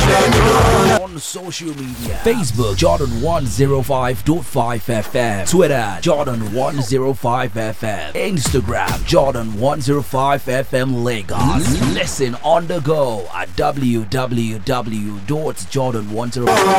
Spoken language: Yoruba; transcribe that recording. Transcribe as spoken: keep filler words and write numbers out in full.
On social media, Facebook Jordan one oh five point five F M, Twitter Jordan one oh five F M, Instagram Jordan one oh five F M Lagos. Listen on the go at w w w dot jordan one oh five